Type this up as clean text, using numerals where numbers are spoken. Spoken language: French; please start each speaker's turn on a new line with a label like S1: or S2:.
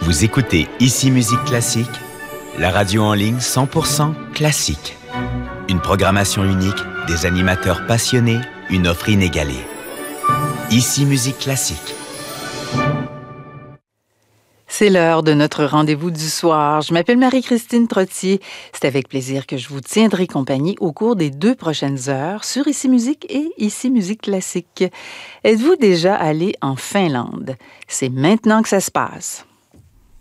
S1: Vous écoutez Ici Musique Classique, la radio en ligne 100% classique. Une programmation unique, des animateurs passionnés, une offre inégalée. Ici Musique Classique.
S2: C'est l'heure de notre rendez-vous du soir. Je m'appelle Marie-Christine Trottier. C'est avec plaisir que je vous tiendrai compagnie au cours des 2 prochaines heures sur Ici Musique et Ici Musique Classique. Êtes-vous déjà allé en Finlande? C'est maintenant que ça se passe.